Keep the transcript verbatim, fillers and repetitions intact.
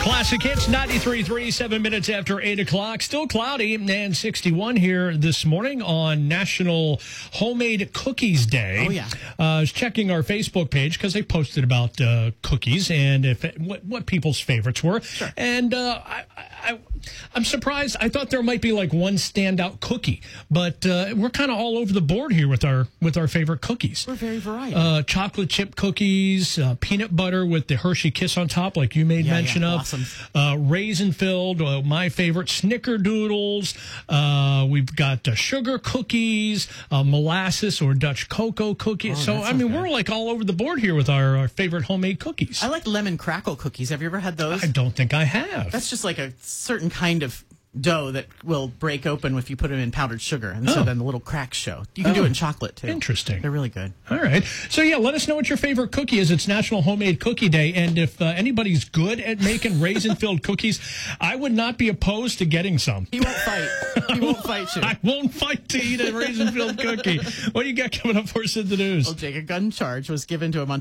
Classic Hits, ninety-three point three, seven minutes after eight o'clock. Still cloudy and sixty-one here this morning on National Homemade Cookies Day. Oh, yeah. Uh, I was checking our Facebook page because they posted about uh, cookies and if what, what people's favorites were. Sure. And uh, I, I, I'm surprised. I thought there might be like one standout cookie, but uh, we're kind of all over the board here with our with our favorite cookies. We're very variety. Uh, chocolate chip cookies, uh, peanut butter with the Hershey Kiss on top, like you made Yeah, mention yeah, of. awesome. Uh, raisin filled, uh, my favorite, snickerdoodles. Uh, we've got uh, sugar cookies, uh, molasses or Dutch cocoa cookies. Oh, so, that I mean, sounds we're good. like all over the board here with our, our favorite homemade cookies. I like lemon crackle cookies. Have you ever had those? I don't think I have. That's just like a certain kind of dough that will break open if you put them in powdered sugar, and Oh. so then the little cracks show. You can do Oh. it in chocolate too. Interesting. They're really good. All right. So, yeah, let us know what your favorite cookie is. It's National Homemade Cookie Day. And if uh, anybody's good at making raisin-filled cookies, I would not be opposed to getting some. He won't fight. He won't fight you. I won't fight to eat a raisin-filled cookie. What do you got coming up for us in the news? Well, Jake, a gun charge was given to him on